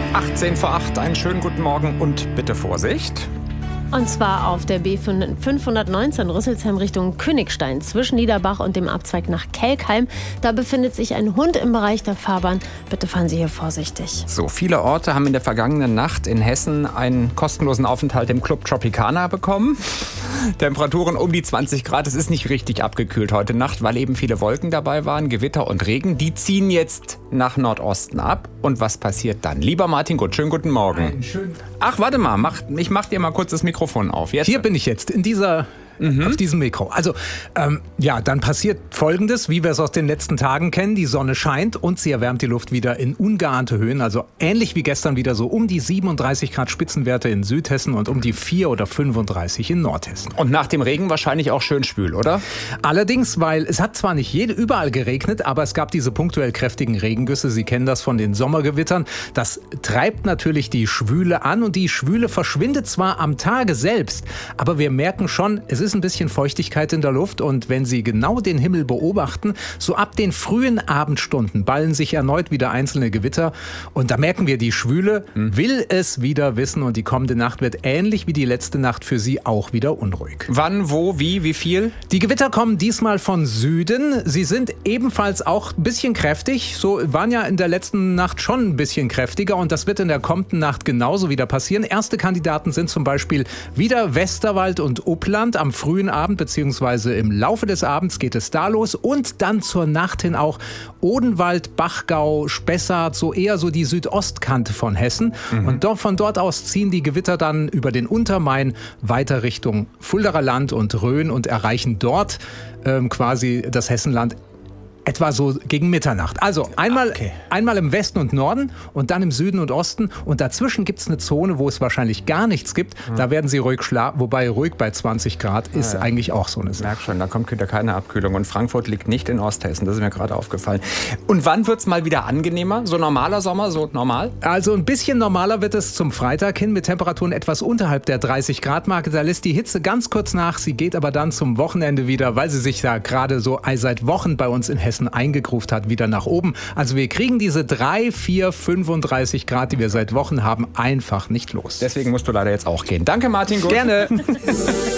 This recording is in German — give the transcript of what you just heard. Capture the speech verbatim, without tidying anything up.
achtzehn vor acht, einen schönen guten Morgen und bitte Vorsicht. Und zwar auf der B fünfhundertneunzehn Rüsselsheim Richtung Königstein zwischen Niederbach und dem Abzweig nach Kelkheim. Da befindet sich ein Hund im Bereich der Fahrbahn. Bitte fahren Sie hier vorsichtig. So, viele Orte haben in der vergangenen Nacht in Hessen einen kostenlosen Aufenthalt im Club Tropicana bekommen. Temperaturen um die zwanzig Grad. Es ist nicht richtig abgekühlt heute Nacht, weil eben viele Wolken dabei waren, Gewitter und Regen. Die ziehen jetzt nach Nordosten ab. Und was passiert dann? Lieber Martin Gut, schönen guten Morgen. Einen schönen Ach, warte mal, mach, ich mach dir mal kurz das Mikrofon auf. Jetzt. Hier bin ich jetzt, in dieser, mhm. auf diesem Mikro. Also, ähm, ja, dann passiert Folgendes, wie wir es aus den letzten Tagen kennen. Die Sonne scheint und sie erwärmt die Luft wieder in ungeahnte Höhen. Also ähnlich wie gestern wieder so um die siebenunddreißig Grad Spitzenwerte in Südhessen und um die vier oder fünfunddreißig in Nordhessen. Und nach dem Regen wahrscheinlich auch schön schwül, oder? Allerdings, weil es hat zwar nicht jede, überall geregnet, aber es gab diese punktuell kräftigen Regengüsse. Sie kennen das von den Sommergewittern. Das treibt natürlich die Schwüle an und die Schwüle verschwindet zwar am Tage selbst, aber wir merken schon, es ist ein bisschen Feuchtigkeit in der Luft und wenn Sie genau den Himmel beobachten, so ab den frühen Abendstunden ballen sich erneut wieder einzelne Gewitter und da merken wir, die Schwüle hm. will es wieder wissen und die kommende Nacht wird ähnlich wie die letzte Nacht für Sie auch wieder unruhig. Wann, wo, wie, wie viel? Die Gewitter kommen diesmal von Süden. Sie sind ebenfalls auch ein bisschen kräftig, so waren ja in der letzten Nacht schon ein bisschen kräftiger und das wird in der kommenden Nacht genauso wieder passieren. Erste Kandidaten sind zum Beispiel wieder Westerwald und Uppland am frühen Abend, beziehungsweise im Laufe des Abends geht es da los und dann zur Nacht hin auch Odenwald, Bachgau, Spessart, so eher so die Südostkante von Hessen. Mhm. Und dort, von dort aus ziehen die Gewitter dann über den Untermain weiter Richtung Fuldaer Land und Rhön und erreichen dort ähm, quasi das Hessenland etwa so gegen Mitternacht. Also einmal, okay. einmal im Westen und Norden und dann im Süden und Osten. Und dazwischen gibt es eine Zone, wo es wahrscheinlich gar nichts gibt. Mhm. Da werden Sie ruhig schlafen. Wobei ruhig bei zwanzig Grad ist ja, ja. eigentlich auch so eine Sache. Merk schon, da kommt wieder keine Abkühlung. Und Frankfurt liegt nicht in Osthessen. Das ist mir gerade aufgefallen. Und wann wird es mal wieder angenehmer? So normaler Sommer, so normal? Also ein bisschen normaler wird es zum Freitag hin mit Temperaturen etwas unterhalb der dreißig Grad Marke. Da lässt die Hitze ganz kurz nach. Sie geht aber dann zum Wochenende wieder, weil sie sich da gerade so seit Wochen bei uns in Hessen eingegruft hat, wieder nach oben. Also wir kriegen diese drei, vier, fünfunddreißig Grad, die wir seit Wochen haben, einfach nicht los. Deswegen musst du leider jetzt auch gehen. Danke, Martin Gut. Gerne.